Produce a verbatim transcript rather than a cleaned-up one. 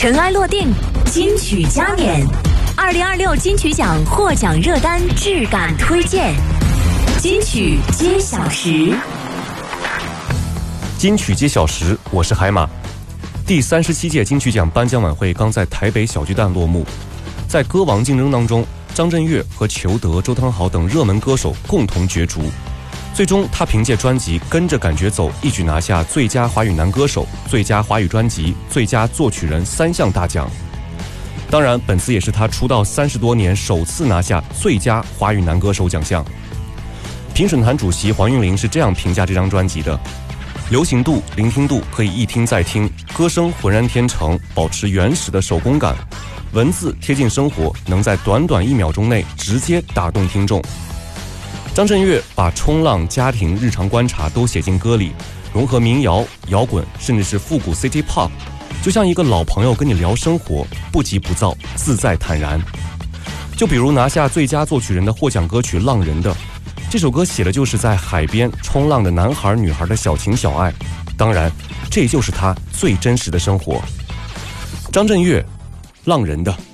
尘埃落定，金曲加冕。二零二六金曲奖获奖热单质感推荐，金曲揭晓时。 金曲揭晓时，我是海马。第三十七届金曲奖颁奖晚会刚在台北小巨蛋落幕，在歌王竞争当中，张震岳和裘德、周汤豪等热门歌手共同角逐。最终，他凭借专辑《跟着感觉走》一举拿下最佳华语男歌手、最佳华语专辑、最佳作曲人三项大奖。当然，本次也是他出道三十多年首次拿下最佳华语男歌手奖项。评审团主席黄韵玲是这样评价这张专辑的：流行度、聆听度可以一听再听，歌声浑然天成，保持原始的手工感，文字贴近生活，能在短短一秒钟内直接打动听众。张震岳把冲浪、家庭、日常观察都写进歌里，融合民谣、摇滚，甚至是复古 City Pop， 就像一个老朋友跟你聊生活，不急不躁，自在坦然。就比如拿下最佳作曲人的获奖歌曲《浪人的》，这首歌写的就是在海边冲浪的男孩女孩的小情小爱，当然，这就是他最真实的生活。张震岳，《浪人的》。